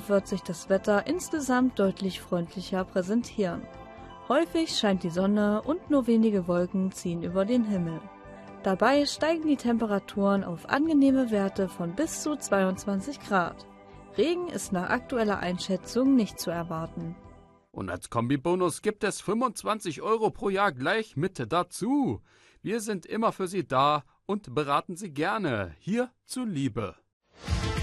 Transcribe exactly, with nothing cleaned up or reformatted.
darauf wird sich das Wetter insgesamt deutlich freundlicher präsentieren. Häufig scheint die Sonne und nur wenige Wolken ziehen über den Himmel. Dabei steigen die Temperaturen auf angenehme Werte von bis zu zweiundzwanzig Grad. Regen ist nach aktueller Einschätzung nicht zu erwarten. Und als Kombibonus gibt es fünfundzwanzig Euro pro Jahr gleich mit dazu. Wir sind immer für Sie da und beraten Sie gerne hier zu Liebe.